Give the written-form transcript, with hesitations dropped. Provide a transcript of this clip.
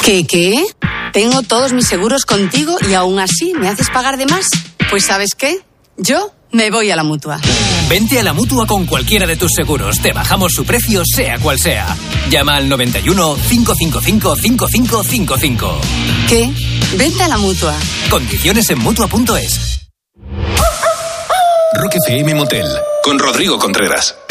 ¿Qué? Tengo todos mis seguros contigo y aún así me haces pagar de más. Pues ¿sabes qué? Yo me voy a la Mutua. Vente a la Mutua con cualquiera de tus seguros. Te bajamos su precio, sea cual sea. Llama al 91 555 5555. ¿Qué? Vente a la Mutua. Condiciones en Mutua.es. Rock FM Motel, con Rodrigo Contreras.